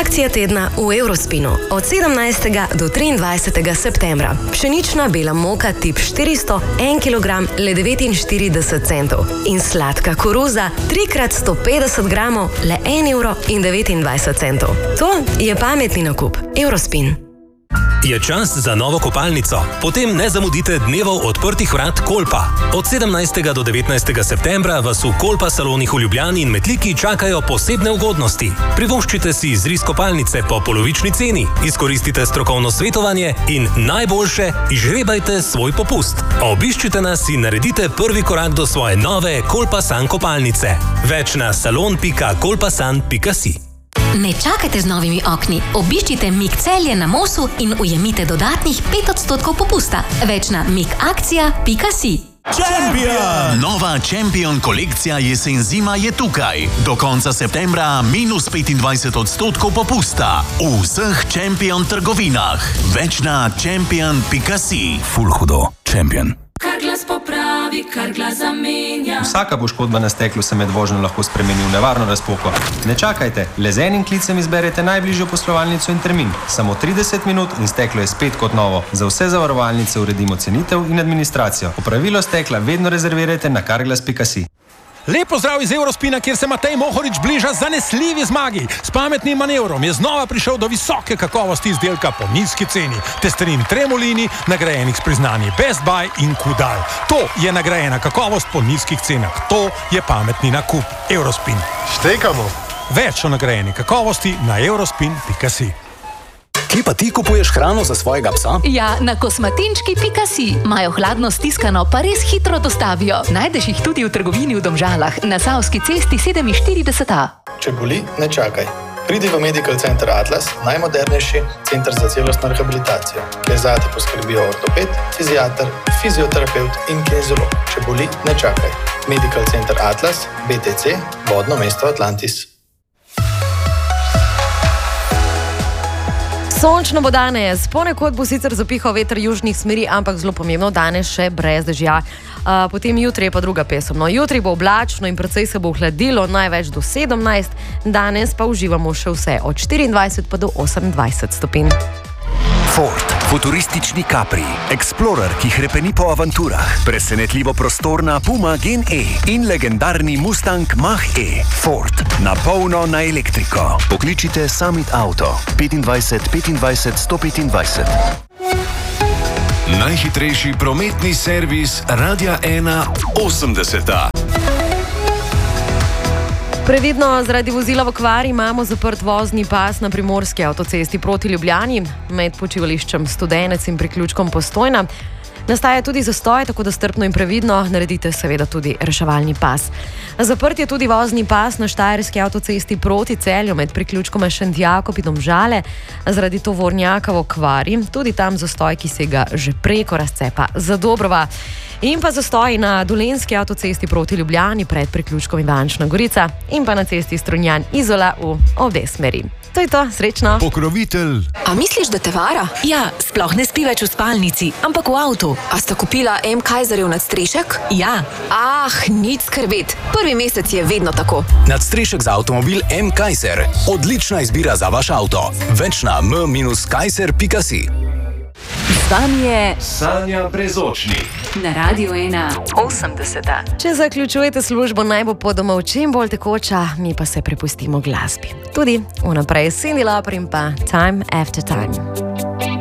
Akcija tedna v Eurospinu od 17. do 23. septembra. Pšenična bela moka tip 400, 1 kg le 49 centov. In sladka koruza 3x150 gramov le 1,29 €. To je pametni nakup. Eurospin. Je čas za novo kopalnico? Potem ne zamudite dnevov odprtih vrat Kolpa. Od 17. do 19. septembra vas v Kolpa salonih v Ljubljani in Metliki čakajo posebne ugodnosti. Privoščite si izris kopalnice po polovični ceni, izkoristite strokovno svetovanje in najboljše, izžrebajte svoj popust. Obiščite nas in naredite prvi korak do svoje nove Kolpa San kopalnice. Več na salon.kolpasan.si. Ne čakajte z novimi okni. Obiščite Mik Celje na Mosu in ujemite dodatnih 5% popusta. Več na mikakcija.si. Champion! Nova Champion kolekcija jesen-zima je tukaj. Do konca septembra minus 25% popusta. V vseh Champion trgovinah. Več na champion.si. Ful hudo. Champion. Kar glas popravi, kar glas zamenja. Vsaka poškodba na steklu se med vožnjo lahko spremeni v nevarno razpoko. Ne čakajte, le z enim klicem izberete najbližjo poslovalnico in termin. Samo 30 minut in steklo je spet kot novo. Za vse zavarovalnice uredimo cenitev in administracijo. Opravilo stekla vedno rezervirajte na carglass.si. Lep pozdrav iz Eurospina, kjer se Matej Mohorič bliža zanesljivi zmagi. S pametnim manevrom je znova prišel do visoke kakovosti izdelka po nizki ceni. Testerin Tremolini, nagrajenih s priznanji Best Buy in Kudal. To je nagrajena kakovost po nizkih cenah. To je pametni nakup. Eurospin. Štekamo. Več o nagrajeni kakovosti na eurospin.si. Kje pa ti kupuješ hrano za svojega psa? Ja, na kosmatinčki.si. Imajo hladno stiskano, pa res hitro dostavijo. Najdeš jih tudi v trgovini v Domžalah, na Savski cesti 47A. Če boli, ne čakaj. Pridi v Medical Center Atlas, najmodernejši center za celostno rehabilitacijo, kjer zate poskrbijo ortoped, fiziater, fizioterapevt in kineziolog. Če boli, ne čakaj. Medical Center Atlas, BTC, vodno mesto Atlantis. Sončno bo danes, ponekod bo sicer zapihal veter južnih smeri, ampak zelo pomembno, danes še brez dežja. Potem jutri je pa druga pesem. No, jutri bo oblačno in precej se bo ohladilo, največ do 17, danes pa uživamo še vse od 24 pa do 28 stopinj. Ford, futuristični Capri, Explorer, ki hrepeni po avanturah, presenetljivo prostorna Puma Gen E in legendarni Mustang Mach-E. Ford, na polno na elektriko. Pokličite Summit Auto 25 25 125. Najhitrejši prometni servis Radia 1 80. Previdno, zaradi vozila v kvari imamo zaprt vozni pas na primorski avtocesti proti Ljubljani, med počivališčem Studenec in priključkom Postojna. Nastaja tudi zastoj, tako da strpno in previdno naredite seveda tudi reševalni pas. Zaprt je tudi vozni pas na štajerski avtocesti proti Celju med priključkoma Šentjakov in Domžale, zaradi tovornjaka v kvari, tudi tam zastoj, ki se ga že preko razcepa Zadobrova. In pa zastoj na Dolenjski avtocesti proti Ljubljani pred priključkom Ivančna Gorica in pa na cesti Strunjan-Izola v obe smeri. To je to, srečno. Pokrovitelj. A misliš, da te vara? Ja, sploh ne spi več v spalnici, ampak v avtu. A sta kupila M. Kaiserjev nadstrešek? Ja. Nič skrbet. Prvi mesec je vedno tako. Nadstrešek za avtomobil M. Kaiser. Odlična izbira za vaš avto. Več na m-kaiser.si. Tam je Sanja Brezočnik. na Radiu 1 80. Če zaključujete službo, naj bo po domov čim bolj tekoča, mi pa se prepustimo glasbi. Tudi vnaprej Cyndi Lauper in pa Time After Time.